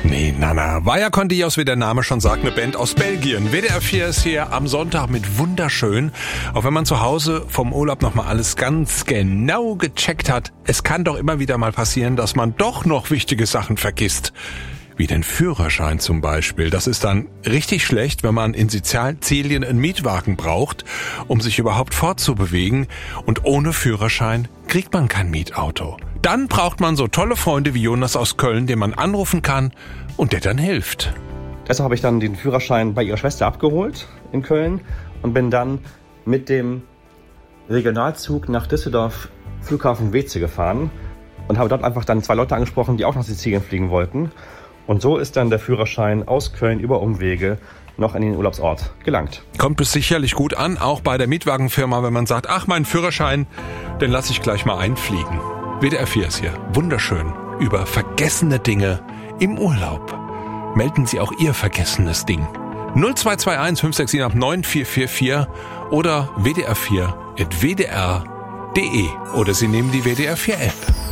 Nee, Nana. Vaya con Dios, wie der Name schon sagt, eine Band aus Belgien. WDR 4 ist hier am Sonntag mit wunderschön. Auch wenn man zu Hause vom Urlaub nochmal alles ganz genau gecheckt hat. Es kann doch immer wieder mal passieren, dass man doch noch wichtige Sachen vergisst. Wie den Führerschein zum Beispiel. Das ist dann richtig schlecht, wenn man in Sizilien einen Mietwagen braucht, um sich überhaupt fortzubewegen. Und ohne Führerschein kriegt man kein Mietauto. Dann braucht man so tolle Freunde wie Jonas aus Köln, den man anrufen kann und der dann hilft. Deshalb habe ich dann den Führerschein bei ihrer Schwester abgeholt in Köln und bin dann mit dem Regionalzug nach Düsseldorf Flughafen Weeze gefahren und habe dort einfach dann 2 Leute angesprochen, die auch nach Sizilien fliegen wollten. Und so ist dann der Führerschein aus Köln über Umwege noch in den Urlaubsort gelangt. Kommt es sicherlich gut an, auch bei der Mietwagenfirma, wenn man sagt, ach, mein Führerschein, den lasse ich gleich mal einfliegen. WDR 4 ist hier. Wunderschön. Über vergessene Dinge im Urlaub. Melden Sie auch Ihr vergessenes Ding. 0221 567 9444 oder wdr4@wdr.de oder Sie nehmen die WDR 4 App.